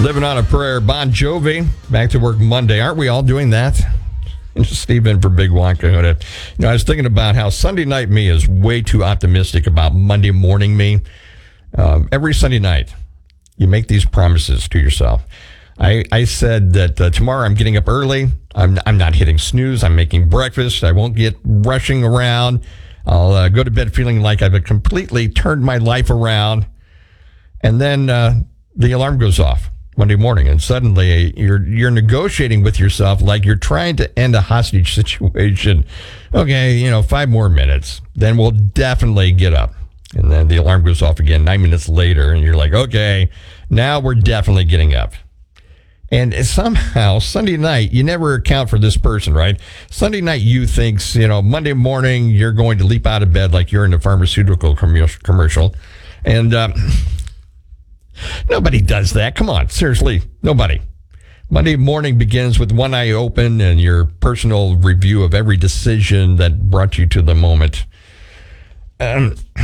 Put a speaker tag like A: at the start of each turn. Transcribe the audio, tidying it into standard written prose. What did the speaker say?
A: Living on a Prayer, Bon Jovi, back to work Monday. Aren't we all doing that? And Steve in for Big Wonka. I was thinking about how Sunday night me is way too optimistic about Monday morning me. Every Sunday night, you make these promises to yourself. I said that tomorrow I'm getting up early. I'm not hitting snooze. I'm making breakfast. I won't get rushing around. I'll go to bed feeling like I've completely turned my life around. And then the alarm goes off Monday morning, and suddenly you're negotiating with yourself like you're trying to end a hostage situation. Okay, 5 more minutes, then we'll definitely get up. And then the alarm goes off again 9 minutes later, and you're like, okay, now we're definitely getting up. And somehow, Sunday night, you never account for this person, right? Sunday night, you thinks, Monday morning, you're going to leap out of bed like you're in a pharmaceutical commercial. And nobody does that. Come on, seriously, nobody. Monday morning begins with one eye open and your personal review of every decision that brought you to the moment.